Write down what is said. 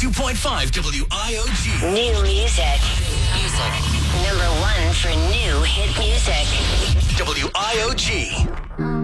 102.5 WIOG. New music. Number one for new hit music. WIOG.